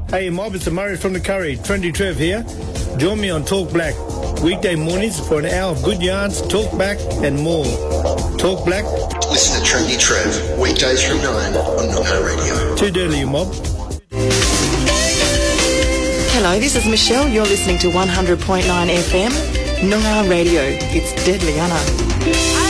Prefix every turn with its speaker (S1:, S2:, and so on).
S1: Hey Mob, it's Murray from the Curry. Trendy Trev here. Join me on Talk Black. Weekday mornings for an hour of good yarns, talk back and more. Talk Black.
S2: Listen to Trendy Trev, weekdays from 9 on Noongar Radio.
S1: Too dirty, you mob.
S3: Hello, this is Michelle. You're listening to 100.9 FM, Noongar Radio. It's Deadly Anna.